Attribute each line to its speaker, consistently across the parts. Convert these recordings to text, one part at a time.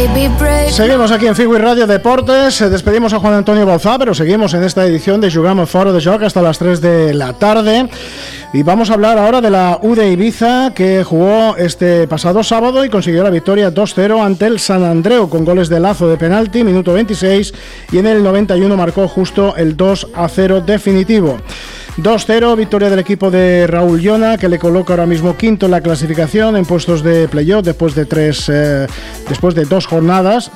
Speaker 1: Seguimos aquí en Figui Radio Deportes. Despedimos a Juan Antonio Bauzá, pero seguimos en esta edición de Jugamos Fora de Joc hasta las 3 de la tarde. Y vamos a hablar ahora de la U de Ibiza, que jugó este pasado sábado y consiguió la victoria 2-0 ante el Sant Andreu, con goles de Lazo de penalti, minuto 26, y en el 91 marcó justo el 2-0 definitivo. 2-0, victoria del equipo de Raúl Llona, que le coloca ahora mismo quinto en la clasificación en puestos de playoff después de tres jornadas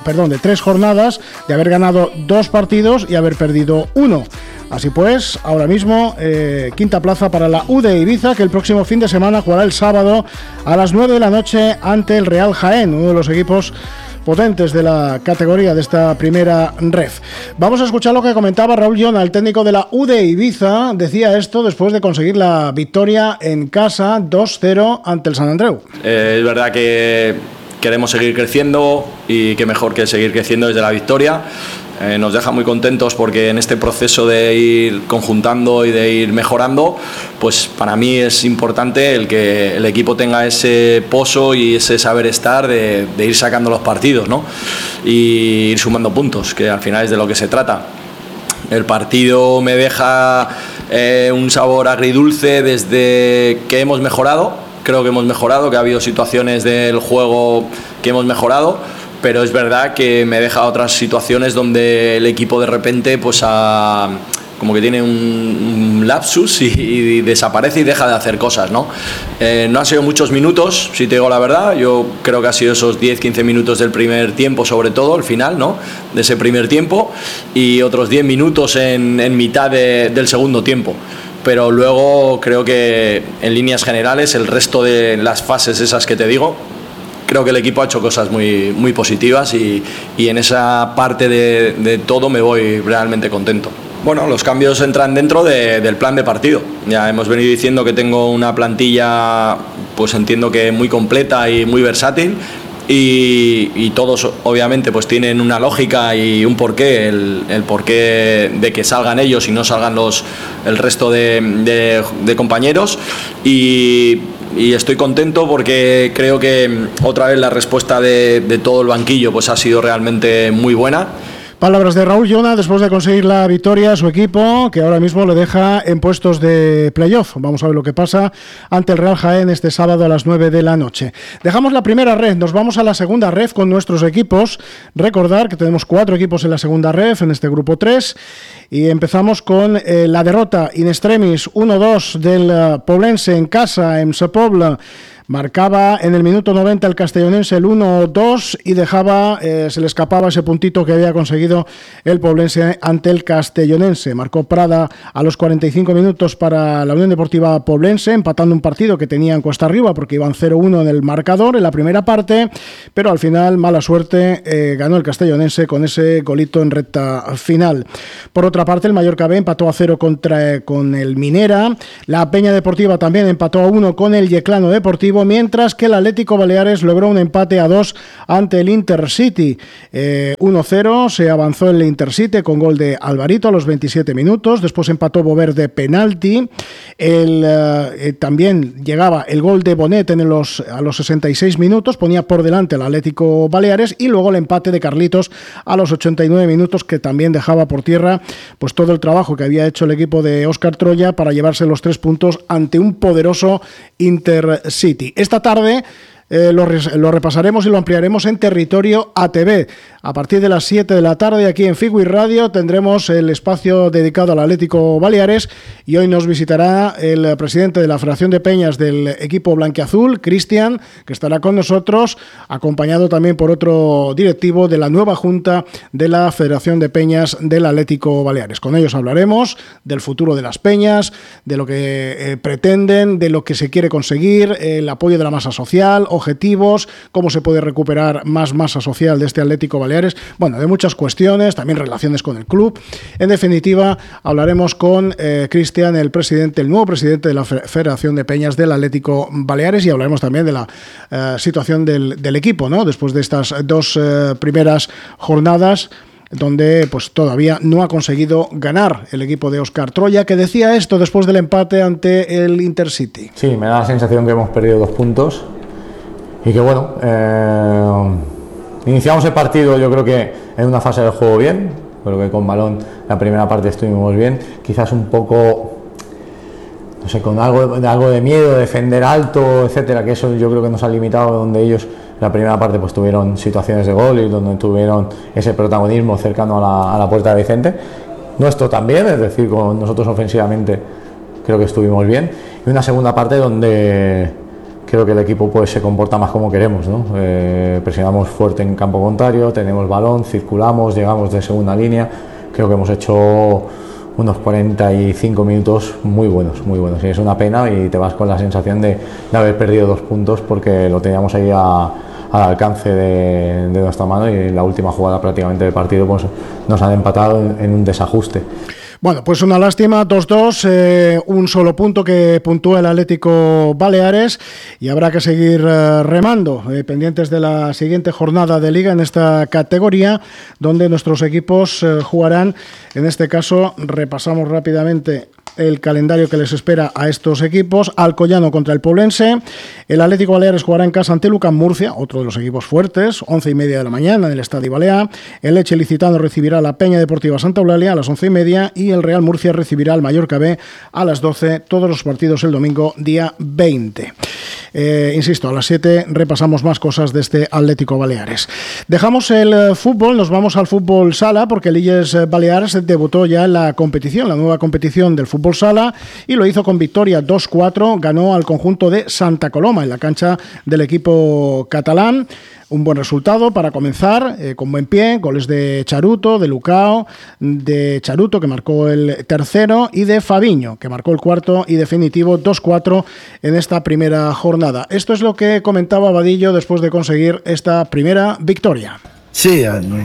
Speaker 1: de haber ganado 2 partidos y haber perdido 1. Así pues, ahora mismo quinta plaza para la U de Ibiza, que el próximo fin de semana jugará el sábado a las 9 de la noche ante el Real Jaén, uno de los equipos potentes de la categoría de esta primera ref. Vamos a escuchar lo que comentaba Raúl Llona, el técnico de la U de Ibiza. Decía esto después de conseguir la victoria en casa 2-0 ante el Sant Andreu.
Speaker 2: Es verdad que queremos seguir creciendo y qué mejor que seguir creciendo desde la victoria. Nos deja muy contentos porque en este proceso de ir conjuntando y de ir mejorando, pues para mí es importante el que el equipo tenga ese pozo y ese saber estar de ir sacando los partidos, ¿no? Y ir sumando puntos, que al final es de lo que se trata. El partido me deja un sabor agridulce desde que hemos mejorado. Creo que hemos mejorado, que ha habido situaciones del juego que hemos mejorado, pero es verdad que me deja otras situaciones donde el equipo de repente pues como que tiene un lapsus y desaparece y deja de hacer cosas, ¿no? No han sido muchos minutos, si te digo la verdad. Yo creo que ha sido esos 10-15 minutos del primer tiempo, sobre todo al final, ¿no?, de ese primer tiempo, y otros 10 minutos en mitad del segundo tiempo. Pero luego creo que en líneas generales el resto de las fases esas que te digo, creo que el equipo ha hecho cosas muy, muy positivas y en esa parte de todo me voy realmente contento. Bueno, los cambios entran dentro del plan de partido. Ya hemos venido diciendo que tengo una plantilla, pues entiendo que muy completa y muy versátil. Y todos obviamente pues tienen una lógica y un porqué, el porqué de que salgan ellos y no salgan el resto de compañeros, y estoy contento porque creo que otra vez la respuesta de todo el banquillo pues ha sido realmente muy buena.
Speaker 1: Palabras de Raúl Llona después de conseguir la victoria a su equipo, que ahora mismo le deja en puestos de playoff. Vamos a ver lo que pasa ante el Real Jaén este sábado a las 9 de la noche. Dejamos la primera ref, nos vamos a la segunda ref con nuestros equipos. Recordar que tenemos 4 equipos en la segunda ref, en este grupo 3, y empezamos con la derrota in extremis 1-2 del Poblense en casa, en Sa Pobla. Marcaba en el minuto 90 el castellonense el 1-2 y dejaba, se le escapaba ese puntito que había conseguido el poblense ante el castellonense. Marcó Prada a los 45 minutos para la Unión Deportiva Poblense, empatando un partido que tenían cuesta arriba porque iban 0-1 en el marcador en la primera parte, pero al final, mala suerte, ganó el castellonense con ese golito en recta final. Por otra parte, el Mallorca B empató a 0 con el Minera. La Peña Deportiva también empató a 1 con el Yeclano Deportivo, mientras que el Atlético Baleares logró un empate a 2 ante el Intercity. 1-0, se avanzó el Intercity con gol de Alvarito a los 27 minutos, después empató Bover de penalti. También llegaba el gol de Bonet a los 66 minutos, ponía por delante el Atlético Baleares, y luego el empate de Carlitos a los 89 minutos, que también dejaba por tierra pues todo el trabajo que había hecho el equipo de Óscar Troya para llevarse los 3 puntos ante un poderoso Intercity. Esta tarde lo repasaremos y lo ampliaremos en Territorio ATV. A partir de las 7 de la tarde aquí en Figui Radio tendremos el espacio dedicado al Atlético Baleares, y hoy nos visitará el presidente de la Federación de Peñas del equipo blanquiazul, Cristian, que estará con nosotros, acompañado también por otro directivo de la nueva Junta de la Federación de Peñas del Atlético Baleares. Con ellos hablaremos del futuro de las peñas, de lo que pretenden, de lo que se quiere conseguir, el apoyo de la masa social, objetivos, cómo se puede recuperar más masa social de este Atlético Baleares. Bueno, de muchas cuestiones, también relaciones con el club. En definitiva, hablaremos con Cristian, el nuevo presidente de la Federación de Peñas del Atlético Baleares, y hablaremos también de la situación del equipo, ¿no?, después de estas 2 primeras jornadas, donde pues todavía no ha conseguido ganar el equipo de Óscar Troya, que decía esto después del empate ante el Intercity.
Speaker 3: Sí, me da la sensación que hemos perdido 2 puntos y que bueno, Iniciamos el partido, yo creo que en una fase del juego bien, creo que con balón la primera parte estuvimos bien, quizás un poco, no sé, con algo de miedo, de defender alto, etcétera, que eso yo creo que nos ha limitado, donde ellos la primera parte pues tuvieron situaciones de gol y donde tuvieron ese protagonismo cercano a la puerta de Vicente. Nuestro también, es decir, con nosotros ofensivamente creo que estuvimos bien, y una segunda parte donde creo que el equipo pues se comporta más como queremos, ¿no? Presionamos fuerte en campo contrario, tenemos balón, circulamos, llegamos de segunda línea, creo que hemos hecho unos 45 minutos muy buenos, y es una pena y te vas con la sensación de haber perdido 2 puntos porque lo teníamos ahí al alcance de nuestra mano, y en la última jugada prácticamente del partido pues nos han empatado en un desajuste.
Speaker 1: Bueno, pues una lástima, 2-2, un solo punto que puntúa el Atlético Baleares, y habrá que seguir remando, pendientes de la siguiente jornada de Liga en esta categoría, donde nuestros equipos jugarán. En este caso, repasamos rápidamente el calendario que les espera a estos equipos. Alcoyano contra el Poblense, el Atlético Baleares jugará en casa ante Lucan Murcia, otro de los equipos fuertes, 11:30 de la mañana en el Estadio Balear. El Elche Licitano recibirá a la Peña Deportiva Santa Eulalia a las 11:30, y el Real Murcia recibirá al Mallorca B a las 12, todos los partidos el domingo día 20. Insisto, a las 7 repasamos más cosas de este Atlético Baleares. Dejamos el fútbol, nos vamos al fútbol sala, porque el Illes Baleares debutó ya en la competición, la nueva competición del fútbol sala, y lo hizo con victoria 2-4, ganó al conjunto de Santa Coloma en la cancha del equipo catalán. Un buen resultado para comenzar, con buen pie, goles de Charuto, de Lucao, de Charuto, que marcó el tercero, y de Fabiño, que marcó el cuarto y definitivo, 2-4 en esta primera jornada. Esto es lo que comentaba Vadillo después de conseguir esta primera victoria.
Speaker 4: Sí,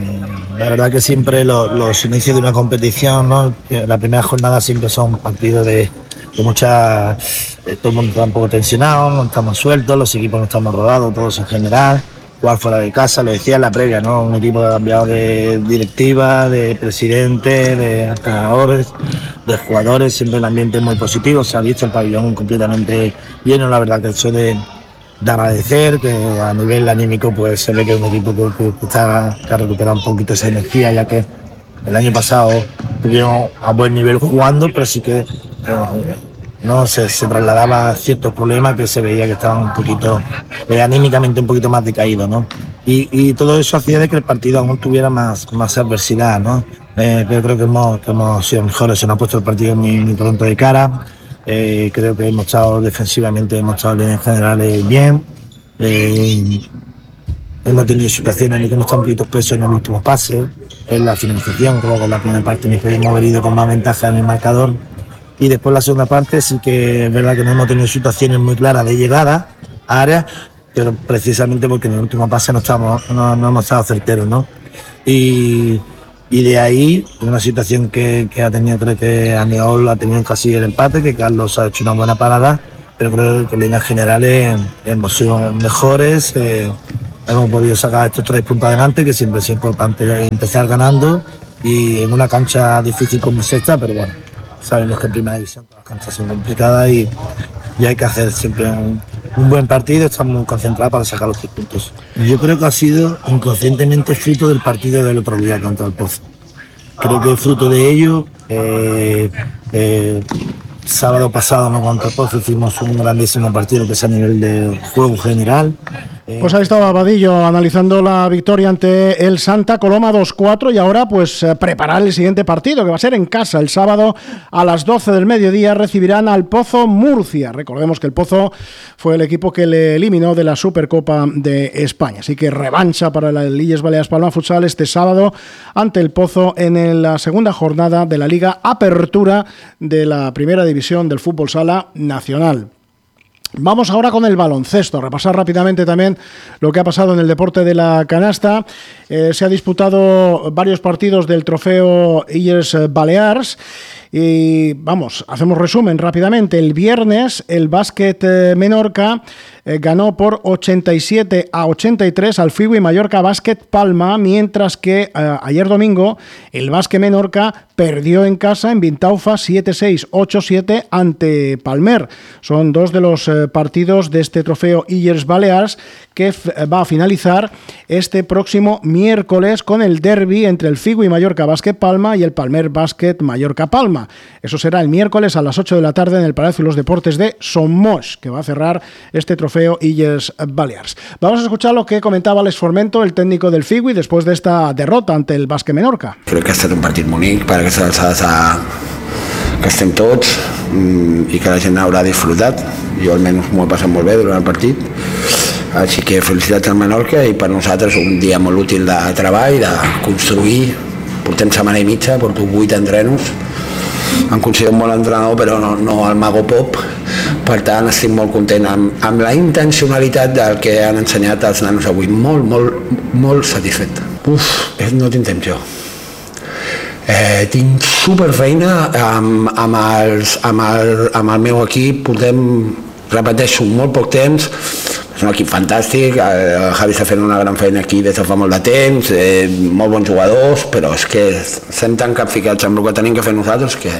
Speaker 4: la verdad que siempre los inicios de una competición, ¿no? La primera jornada siempre son partidos de mucha... todo el mundo está un poco tensionado, no estamos sueltos, los equipos no estamos rodados, todos en general. Jugar fuera de casa, lo decía en la previa, ¿no? Un equipo que ha cambiado de directiva, de presidente, de entrenadores, de jugadores, siempre el ambiente es muy positivo, se ha visto el pabellón completamente lleno, la verdad que eso de agradecer, que a nivel anímico pues se ve que es un equipo que ha recuperado un poquito esa energía, ya que el año pasado estuvieron a buen nivel jugando, pero sí que no se trasladaba ciertos problemas que se veía que estaban un poquito anímicamente un poquito más decaídos, ¿no? Y todo eso hacía de que el partido aún tuviera más adversidad, ¿no? Pero creo que hemos sido mejores, se nos ha puesto el partido muy pronto de cara. Creo que hemos estado defensivamente, hemos estado en líneas generales bien. Hemos tenido situaciones en las que hemos estado un poquito pesos en el último pase, en la finalización. Creo que en la primera parte nos podíamos haber ido con más ventaja en el marcador. Y después la segunda parte sí que es verdad que no hemos tenido situaciones muy claras de llegada a áreas, pero precisamente porque en el último pase no hemos estado certeros, ¿no? Y de ahí, una situación que ha tenido, creo que Aniol ha tenido casi el empate, que Carlos ha hecho una buena parada, pero creo que en líneas generales hemos sido mejores, hemos podido sacar estos 3 puntos adelante, que siempre es importante empezar ganando, y en una cancha difícil como esta, pero bueno, sabemos que en primera división todas las canchas son complicadas y hay que hacer siempre un buen partido, estamos concentrados para sacar los 3 puntos. Yo creo que ha sido inconscientemente fruto del partido del otro día contra el Pozo. Creo que fruto de ello, sábado pasado, ¿no? Contra el Pozo hicimos un grandísimo partido que es a nivel de juego general.
Speaker 1: Pues ahí estaba Vadillo analizando la victoria ante el Santa Coloma 2-4, y ahora pues preparar el siguiente partido, que va a ser en casa el sábado a las 12 del mediodía. Recibirán al Pozo Murcia. Recordemos que el Pozo fue el equipo que le eliminó de la Supercopa de España, así que revancha para el Illes Baleares Palma Futsal este sábado ante el Pozo en la segunda jornada de la Liga Apertura de la Primera División del Fútbol Sala Nacional. Vamos ahora con el baloncesto, repasar rápidamente también lo que ha pasado en el deporte de la canasta. se ha disputado varios partidos del trofeo Illes Balears. Y vamos, hacemos resumen rápidamente. El viernes el Básquet Menorca ganó por 87-83 al FIWI Mallorca Básquet Palma, mientras que ayer domingo el Básquet Menorca perdió en casa en Vintaufa 7-6, 8-7 ante Palmer. Son dos de los partidos de este trofeo Illes Balears que va a finalizar este próximo miércoles con el derbi entre el FIWI Mallorca Básquet Palma y el Palmer Básquet Mallorca Palma. Eso será el miércoles a las 8 de la tarde en el Palacio de los Deportes de Somos, que va a cerrar este trofeo Illes Balears. Vamos a escuchar lo que comentaba Alex Formento, el técnico del FIWI, después de esta derrota ante el Bàsquet Menorca.
Speaker 5: Crec que ha estat un partit bonic per aquestes alçades que estem tots i que la gent haurà disfrutat. Jo almenys m'ho he passat molt bé durant el partit. Així que felicitats al Menorca i per nosaltres un dia molt útil de treball, de construir. Portem setmana i mitja, porto 8 entrenos. Em considero un bon entrenador, però no el Mago Pop. Per tant, estic molt content amb la intencionalitat del que han ensenyat els nanos avui. Molt satisfet. No tinc temps jo. Tinc superfeina amb el meu equip. Portem, repeteixo, molt poc temps. És un equip fantàstic, el Javi està fent una gran feina aquí des de fa molt de temps, molt bons jugadors, però és que estem tan capficats amb el que tenim que fer nosaltres que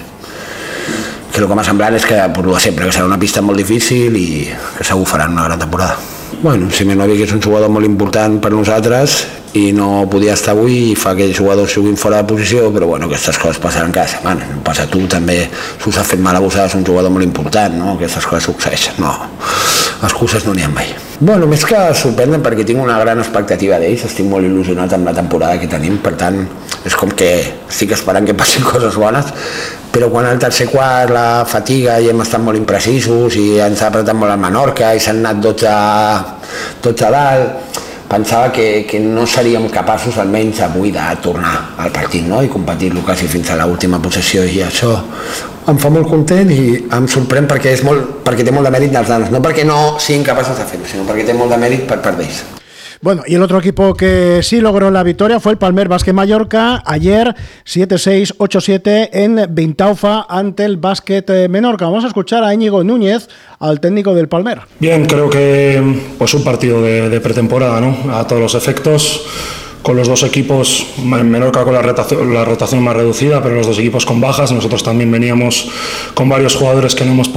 Speaker 5: el que m'ha semblat és que per lo de sempre, que serà una pista molt difícil i que segur faran una gran temporada. Bueno, Simenovic és un jugador molt important per nosaltres i no podia estar avui i fa que els jugadors siguin fora de posició, però bueno, aquestes coses passaran cada setmana. Passa tu també, si us has fet mal abusar, és un jugador molt important, no? Aquestes coses succeeixen, no. Excuses no n'hi ha mai. Bueno, més que sorprendre perquè tinc una gran expectativa d'ells, estic molt il·lusionat amb la temporada que tenim, per tant, és com que estic esperant que passin coses bones, però quan al tercer quart la fatiga i hem estat molt imprecisos i ens ha apretat molt el Menorca i s'han anat 12 a dalt, pensava que no seríem capaços almenys avui de tornar al partit, no? I competir-lo quasi fins a l'última possessió, i això em fa molt content i em sorprèn perquè té molt de mèrit dels nanos, no perquè no siguin capaços de fer-ho, sinó perquè té molt de mèrit per part d'ells.
Speaker 1: Bueno, y el otro equipo que sí logró la victoria fue el Palmer Bàsquet Mallorca, ayer 7-6, 8-7 en Vintaufa ante el Bàsquet Menorca. Vamos a escuchar a Íñigo Núñez, al técnico del Palmer.
Speaker 6: Bien, creo que pues un partido de pretemporada, ¿no? A todos los efectos, con los dos equipos, Menorca con la rotación más reducida, pero los dos equipos con bajas. Nosotros también veníamos con varios jugadores que no hemos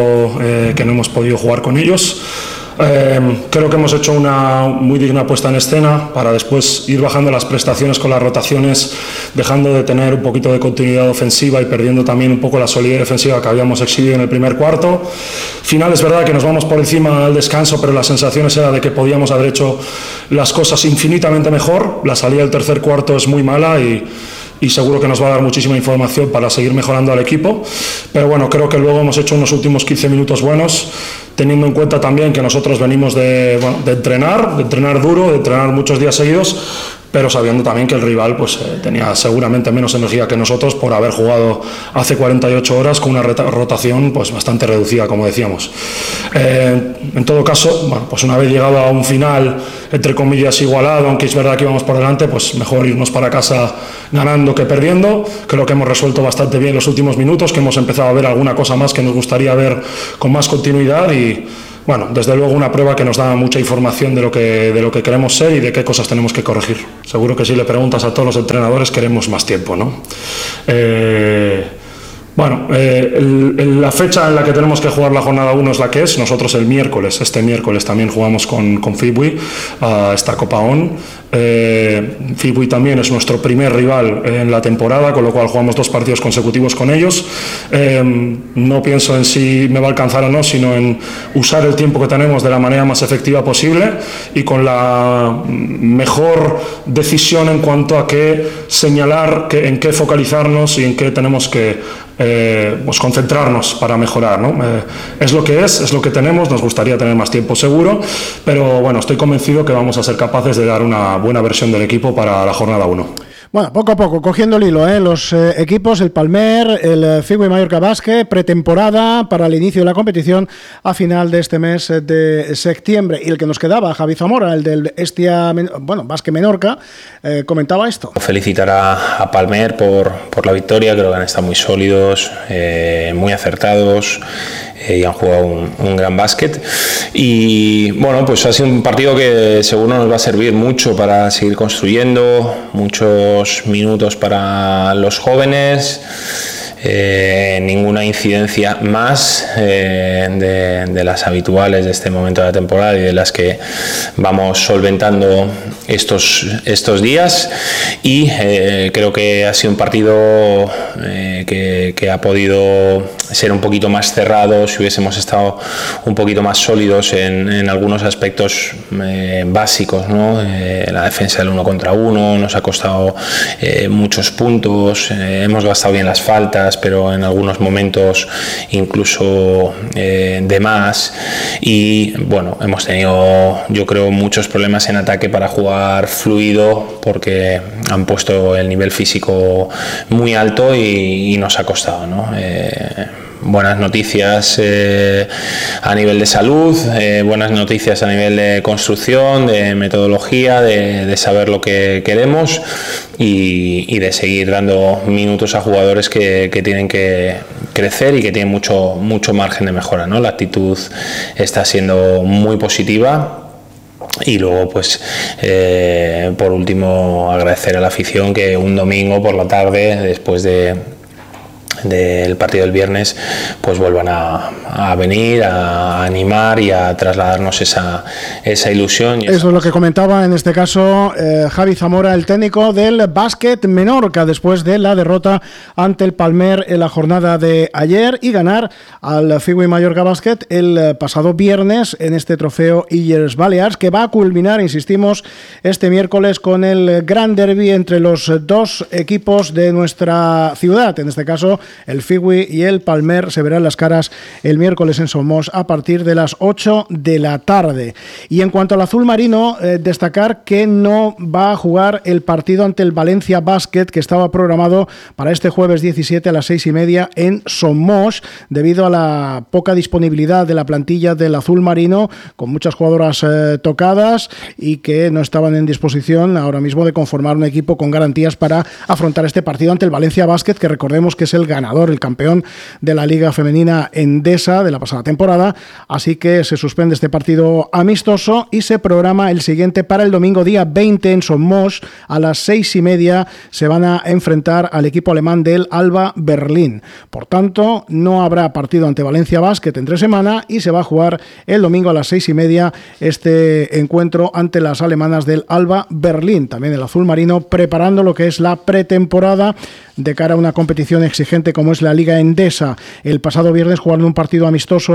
Speaker 6: podido jugar con ellos. Creo que hemos hecho una muy digna puesta en escena para después ir bajando las prestaciones con las rotaciones, dejando de tener un poquito de continuidad ofensiva y perdiendo también un poco la solidez defensiva que habíamos exhibido en el primer cuarto. Final es verdad que nos vamos por encima al descanso, pero las sensaciones era de que podíamos haber hecho las cosas infinitamente mejor. La salida del tercer cuarto es muy mala y seguro que nos va a dar muchísima información para seguir mejorando al equipo, pero bueno, creo que luego hemos hecho unos últimos 15 minutos buenos, teniendo en cuenta también que nosotros venimos de entrenar duro, de entrenar muchos días seguidos, pero sabiendo también que el rival pues tenía seguramente menos energía que nosotros por haber jugado hace 48 horas con una rotación pues bastante reducida, como decíamos. En todo caso, bueno, pues una vez llegado a un final entre comillas igualado, aunque es verdad que íbamos por delante, pues mejor irnos para casa ganando que perdiendo. Creo que hemos resuelto bastante bien los últimos minutos, que hemos empezado a ver alguna cosa más que nos gustaría ver con más continuidad y bueno, desde luego una prueba que nos da mucha información de lo que queremos ser y de qué cosas tenemos que corregir. Seguro que si le preguntas a todos los entrenadores queremos más tiempo, ¿no? La fecha en la que tenemos que jugar la jornada 1 es la que es. Nosotros este miércoles también jugamos con FIWI esta Copa ON. FIWI también es nuestro primer rival en la temporada, con lo cual jugamos 2 partidos consecutivos con ellos. No pienso en si me va a alcanzar o no, sino en usar el tiempo que tenemos de la manera más efectiva posible y con la mejor decisión en cuanto a qué señalar, en qué focalizarnos y en qué tenemos que pues concentrarnos para mejorar, ¿no? Es lo que tenemos, nos gustaría tener más tiempo seguro, pero bueno, estoy convencido que vamos a ser capaces de dar una buena versión del equipo para la jornada 1.
Speaker 1: Bueno, poco a poco, cogiendo el hilo, los equipos, el Palmer, el Figui Mallorca Basket, pretemporada para el inicio de la competición a final de este mes de septiembre. Y el que nos quedaba, Javi Zamora, el del Estia, Basket Menorca, comentaba esto.
Speaker 7: Felicitar a Palmer por la victoria, creo que han estado muy sólidos, muy acertados. Y han jugado un gran básquet y bueno, pues ha sido un partido que seguro nos va a servir mucho para seguir construyendo, muchos minutos para los jóvenes, ninguna incidencia más de las habituales de este momento de la temporada y de las que vamos solventando estos días, y creo que ha sido un partido que ha podido ser un poquito más cerrado si hubiésemos estado un poquito más sólidos en algunos aspectos básicos, ¿no? La defensa del 1 contra 1 nos ha costado muchos puntos, hemos gastado bien las faltas, pero en algunos momentos incluso de más, y bueno, hemos tenido, yo creo, muchos problemas en ataque para jugar fluido porque han puesto el nivel físico muy alto y nos ha costado, ¿no? Buenas noticias a nivel de salud, buenas noticias a nivel de construcción, de metodología, de saber lo que queremos y de seguir dando minutos a jugadores que tienen que crecer y que tienen mucho margen de mejora, ¿no? La actitud está siendo muy positiva. Y luego, pues, por último, agradecer a la afición que un domingo por la tarde, después del partido del viernes, pues vuelvan a venir, a animar y a trasladarnos esa ilusión.
Speaker 1: Eso es lo que comentaba en este caso Javi Zamora, el técnico del Básquet Menorca, después de la derrota ante el Palmer en la jornada de ayer y ganar al Figui Mallorca Basket el pasado viernes en este trofeo Illes Balears, que va a culminar, insistimos, este miércoles con el gran derbi entre los dos equipos de nuestra ciudad. En este caso, el Figui y el Palmer se verán las caras el miércoles en Somos a partir de las 8 de la tarde. Y en cuanto al azul marino, destacar que no va a jugar el partido ante el Valencia Basket, que estaba programado para este jueves 17 a las 6:30 en Somos, debido a la poca disponibilidad de la plantilla del azul marino, con muchas jugadoras tocadas y que no estaban en disposición ahora mismo de conformar un equipo con garantías para afrontar este partido ante el Valencia Basket, que recordemos que es el ganador, el campeón de la Liga Femenina Endesa de la pasada temporada. Así que se suspende este partido amistoso y se programa el siguiente para el domingo día 20 en Somos. A las 6:30 se van a enfrentar al equipo alemán del Alba Berlín. Por tanto, no habrá partido ante Valencia Basket entre semana y se va a jugar el domingo a las 6:30 este encuentro ante las alemanas del Alba Berlín. También el azul marino preparando lo que es la pretemporada de cara a una competición exigente como es la Liga Endesa. El pasado viernes jugaron un partido amistoso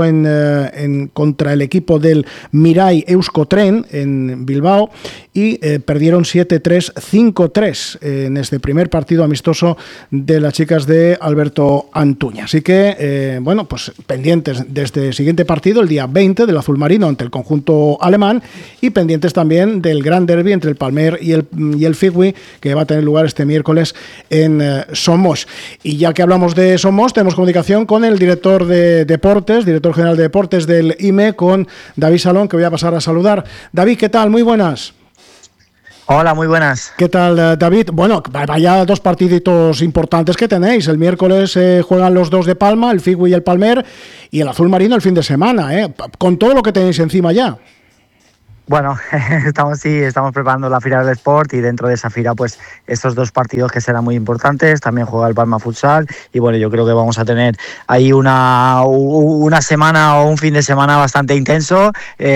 Speaker 1: contra el equipo del Mirai Euskotren en Bilbao y perdieron 7-3, 5-3 en este primer partido amistoso de las chicas de Alberto Antuña. Así que, pues pendientes de este siguiente partido, el día 20 del azul marino ante el conjunto alemán, y pendientes también del gran derbi entre el Palmer y el Figui, que va a tener lugar este miércoles en Somos. Y ya que hablamos de Somos, tenemos comunicación con el director de deportes, director general de deportes del IME, con David Salón, que voy a pasar a saludar. David, ¿qué tal? Muy buenas.
Speaker 8: Hola, muy buenas.
Speaker 1: ¿Qué tal, David? Bueno, vaya dos partiditos importantes que tenéis. El miércoles juegan los dos de Palma, el Figui y el Palmer, y el azul marino el fin de semana, con todo lo que tenéis encima ya.
Speaker 8: Bueno, estamos preparando la Fira del Sport, y dentro de esa Fira, pues estos dos partidos que serán muy importantes. También juega el Palma Futsal y bueno, yo creo que vamos a tener ahí una semana o un fin de semana bastante intenso.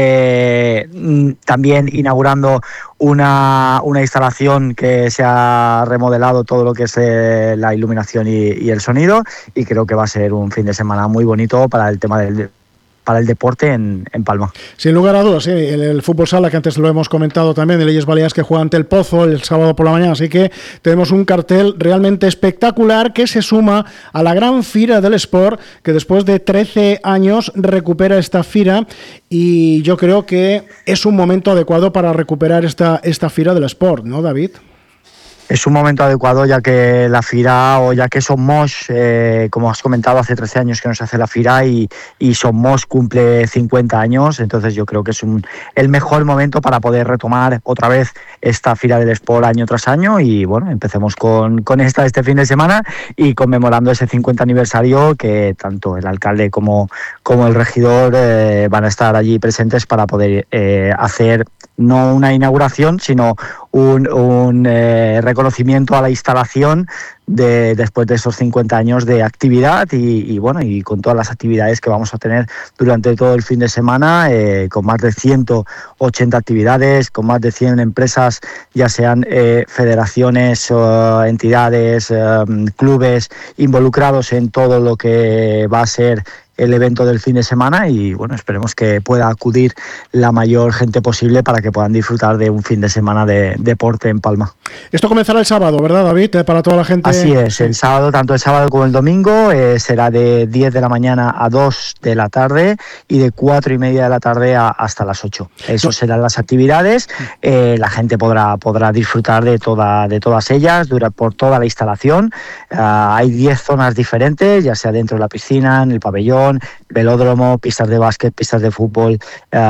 Speaker 8: También inaugurando una instalación que se ha remodelado todo lo que es la iluminación y el sonido, y creo que va a ser un fin de semana muy bonito para el tema para el deporte en Palma.
Speaker 1: Sin lugar a dudas, sí, el fútbol sala, que antes lo hemos comentado también, el Illes Balears, que juega ante el Pozo el sábado por la mañana, así que tenemos un cartel realmente espectacular que se suma a la gran Fira del Sport, que después de 13 años recupera esta Fira, y yo creo que es un momento adecuado para recuperar esta Fira del Sport, ¿no, David?
Speaker 8: Es un momento adecuado, ya que la Fira, o ya que Son Moix, como has comentado, hace 13 años que no se hace la Fira y Son Moix cumple 50 años, entonces yo creo que es el mejor momento para poder retomar otra vez esta Fira del Esport año tras año. Y bueno, empecemos con este fin de semana y conmemorando ese 50 aniversario, que tanto el alcalde como el regidor van a estar allí presentes para poder hacer no una inauguración, sino un reconocimiento a la instalación después de esos 50 años de actividad y bueno, y con todas las actividades que vamos a tener durante todo el fin de semana, con más de 180 actividades, con más de 100 empresas, ya sean federaciones, entidades, clubes involucrados en todo lo que va a ser el evento del fin de semana. Y bueno, esperemos que pueda acudir la mayor gente posible para que puedan disfrutar de un fin de semana de deporte en Palma.
Speaker 1: Esto comenzará el sábado, ¿verdad, David? Para toda la gente.
Speaker 8: Así es, el sábado, tanto el sábado como el domingo, será de 10 de la mañana a 2 de la tarde y de 4:30 de la tarde hasta las 8. Eso serán las actividades. La gente podrá disfrutar de todas ellas por toda la instalación. Hay 10 zonas diferentes, ya sea dentro de la piscina, en el pabellón, velódromo, pistas de básquet, pistas de fútbol.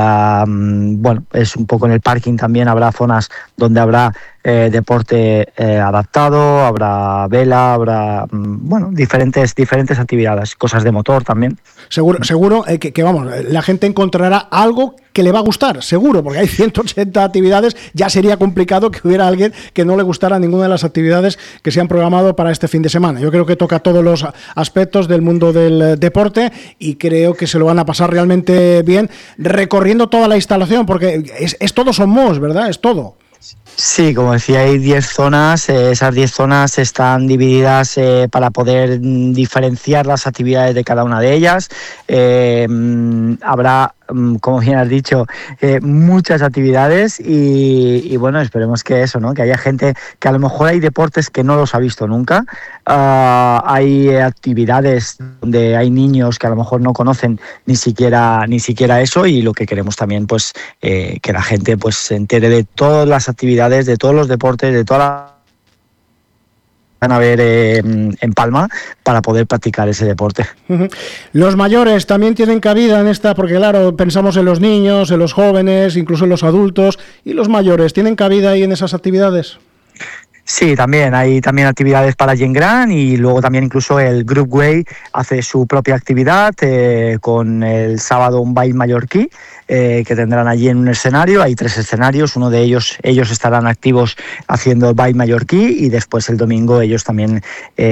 Speaker 8: Bueno, es un poco en el parking también habrá zonas donde habrá deporte adaptado, habrá vela, habrá bueno, diferentes actividades, cosas de motor también.
Speaker 1: Seguro que vamos, la gente encontrará algo que le va a gustar, seguro, porque hay 180 actividades, ya sería complicado que hubiera alguien que no le gustara ninguna de las actividades que se han programado para este fin de semana. Yo creo que toca todos los aspectos del mundo del deporte y creo que se lo van a pasar realmente bien recorriendo toda la instalación, porque es todo Son Moix, ¿verdad? Es todo.
Speaker 8: Sí, como decía, hay 10 zonas. Esas 10 zonas están divididas para poder diferenciar las actividades de cada una de ellas. Habrá, como bien has dicho, muchas actividades y bueno, esperemos que eso, ¿no? Que haya gente, que a lo mejor hay deportes que no los ha visto nunca. Hay actividades donde hay niños que a lo mejor no conocen ni siquiera eso, y lo que queremos también, pues, que la gente pues se entere de todas las actividades, de todos los deportes, de todas las van a ver en Palma para poder practicar ese deporte.
Speaker 1: Los mayores también tienen cabida en esta, porque claro, pensamos en los niños, en los jóvenes, incluso en los adultos, y los mayores, ¿tienen cabida ahí en esas actividades?
Speaker 8: Sí, también hay actividades para Gent Gran, y luego también incluso el Group Way hace su propia actividad con el sábado un baile mallorquí que tendrán allí en un escenario. Hay 3 escenarios, uno de ellos estarán activos haciendo el baile mallorquí, y después el domingo ellos también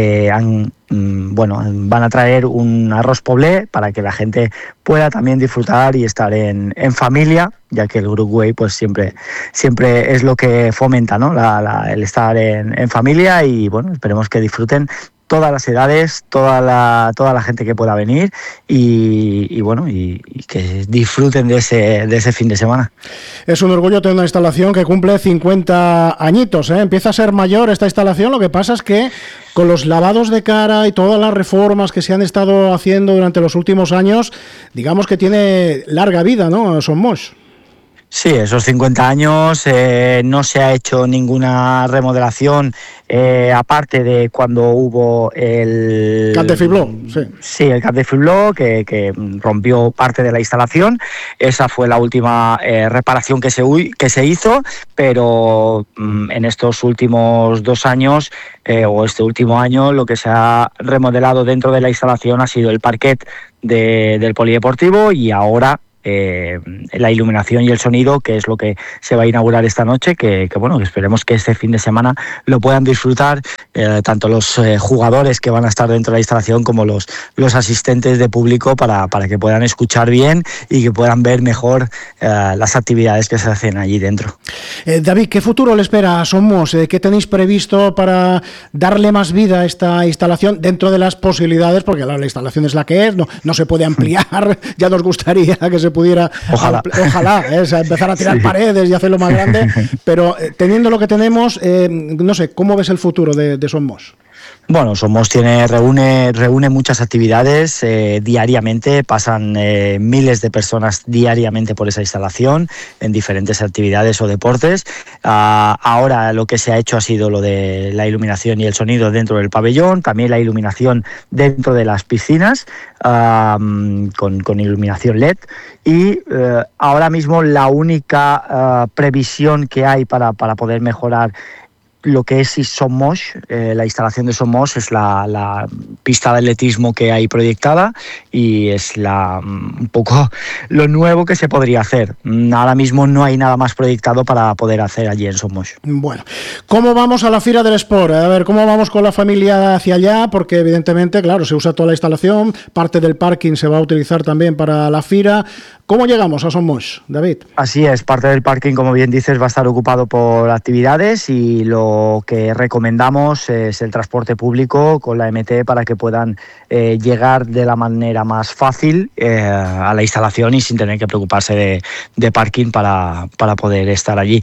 Speaker 8: van a traer un arroz poblé para que la gente pueda también disfrutar y estar en familia, ya que el Group Way pues siempre es lo que fomenta, ¿no? El estar en familia. Y bueno, esperemos que disfruten todas las edades, toda la gente que pueda venir y bueno, y que disfruten de ese fin de semana.
Speaker 1: Es un orgullo tener una instalación que cumple 50 añitos, ¿eh? Empieza a ser mayor esta instalación. Lo que pasa es que con los lavados de cara y todas las reformas que se han estado haciendo durante los últimos años, digamos que tiene larga vida, ¿no? Son Moix.
Speaker 8: Sí, esos 50 años no se ha hecho ninguna remodelación, aparte de cuando hubo el
Speaker 1: Cap de Fibló, sí.
Speaker 8: Sí, el Cap de Fibló, que rompió parte de la instalación. Esa fue la última reparación que se hizo, pero en estos últimos 2 años, o este último año, lo que se ha remodelado dentro de la instalación ha sido el parquet del polideportivo, y ahora la iluminación y el sonido, que es lo que se va a inaugurar esta noche, que bueno, que esperemos que este fin de semana lo puedan disfrutar tanto los jugadores que van a estar dentro de la instalación como los asistentes de público, para que puedan escuchar bien y que puedan ver mejor las actividades que se hacen allí dentro.
Speaker 1: David, ¿qué futuro le espera a Son Moix? ¿Qué tenéis previsto para darle más vida a esta instalación dentro de las posibilidades? Porque la instalación es la que es, no se puede ampliar. Ya nos gustaría que se pudiera, ojalá empezar a tirar paredes y hacerlo más grande, pero teniendo lo que tenemos, no sé, ¿cómo ves el futuro de Son Moix?
Speaker 8: Bueno, Somos reúne muchas actividades diariamente, pasan miles de personas diariamente por esa instalación en diferentes actividades o deportes. Ahora lo que se ha hecho ha sido lo de la iluminación y el sonido dentro del pabellón, también la iluminación dentro de las piscinas con iluminación LED y ahora mismo la única previsión que hay para poder mejorar lo que es Somos, la instalación de Somos es la pista de atletismo que hay proyectada y es un poco lo nuevo que se podría hacer. Ahora mismo no hay nada más proyectado para poder hacer allí en Somos.
Speaker 1: Bueno, ¿cómo vamos a la Fira del Sport? A ver, ¿cómo vamos con la familia hacia allá? Porque evidentemente, claro, se usa toda la instalación, parte del parking se va a utilizar también para la Fira. ¿Cómo llegamos a Somos, David?
Speaker 8: Así es, parte del parking, como bien dices, va a estar ocupado por actividades y lo que recomendamos es el transporte público con la MT para que puedan llegar de la manera más fácil a la instalación y sin tener que preocuparse de parking para poder estar allí.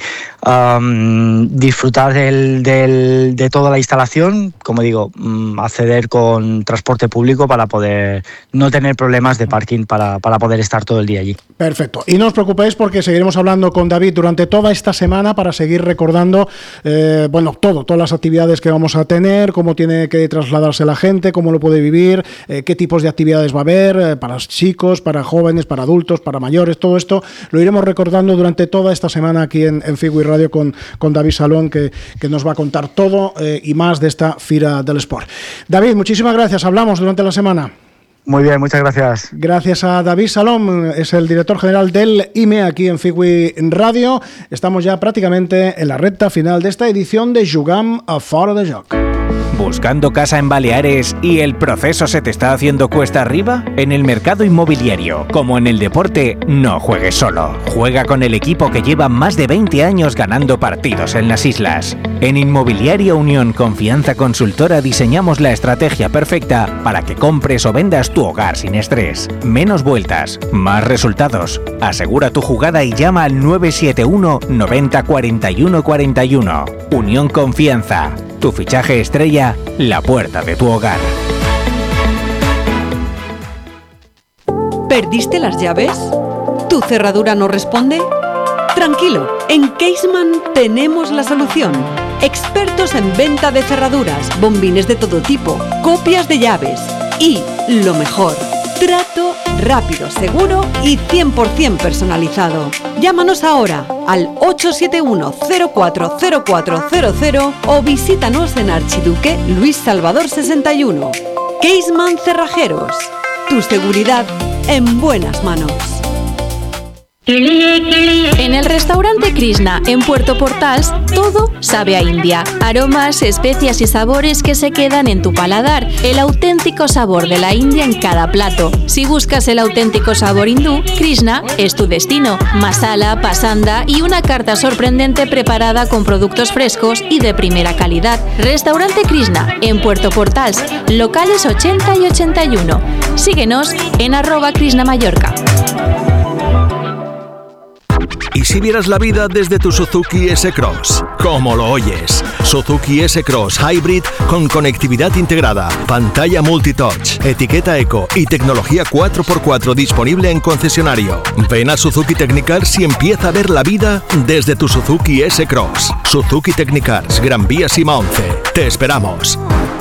Speaker 8: Disfrutar de toda la instalación, como digo, acceder con transporte público para poder no tener problemas de parking para poder estar todo el día allí.
Speaker 1: Perfecto. Y no os preocupéis porque seguiremos hablando con David durante toda esta semana para seguir recordando, todas las actividades que vamos a tener, cómo tiene que trasladarse la gente, cómo lo puede vivir, qué tipos de actividades va a haber, para chicos, para jóvenes, para adultos, para mayores, todo esto lo iremos recordando durante toda esta semana aquí en Figui Radio con David Salón, que nos va a contar todo y más de esta Fira del Sport. David, muchísimas gracias. Hablamos durante la semana.
Speaker 8: Muy bien, muchas gracias.
Speaker 1: Gracias a David Salom, es el director general del IME aquí en Figui Radio. Estamos ya prácticamente en la recta final de esta edición de Jugam a Fora de Joc.
Speaker 9: ¿Buscando casa en Baleares y el proceso se te está haciendo cuesta arriba? En el mercado inmobiliario, como en el deporte, no juegues solo. Juega con el equipo que lleva más de 20 años ganando partidos en las islas. En Inmobiliario Unión Confianza Consultora diseñamos la estrategia perfecta para que compres o vendas tu hogar sin estrés. Menos vueltas, más resultados. Asegura tu jugada y llama al 971 90 41 41. Unión Confianza. Tu fichaje estrella, la puerta de tu hogar.
Speaker 10: ¿Perdiste las llaves? ¿Tu cerradura no responde? Tranquilo, en Caseman tenemos la solución. Expertos en venta de cerraduras, bombines de todo tipo, copias de llaves y, lo mejor, trato rápido, seguro y 100% personalizado. Llámanos ahora al 871-040400 o visítanos en Archiduque Luis Salvador 61. Caseman Cerrajeros. Tu seguridad en buenas manos.
Speaker 11: En el restaurante Krishna, en Puerto Portals, todo sabe a India. Aromas, especias y sabores que se quedan en tu paladar. El auténtico sabor de la India en cada plato. Si buscas el auténtico sabor hindú, Krishna es tu destino. Masala, pasanda y una carta sorprendente preparada con productos frescos y de primera calidad. Restaurante Krishna, en Puerto Portals, locales 80 y 81. Síguenos en @Krishna Mallorca.
Speaker 12: ¿Y si vieras la vida desde tu Suzuki S-Cross? ¿Cómo lo oyes? Suzuki S-Cross Hybrid con conectividad integrada, pantalla multitouch, etiqueta eco y tecnología 4x4 disponible en concesionario. Ven a Suzuki Technicars y empieza a ver la vida desde tu Suzuki S-Cross. Suzuki Technicars, Gran Vía Sima 11. Te esperamos.